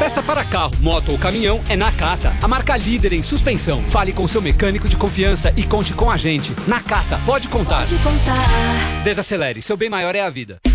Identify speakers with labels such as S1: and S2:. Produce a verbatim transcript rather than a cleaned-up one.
S1: Peça para carro, moto ou caminhão é Nakata, a marca líder em suspensão. Fale com seu mecânico de confiança e conte com a gente. Nakata, pode contar.
S2: Pode contar.
S1: Desacelere, seu bem maior é a vida.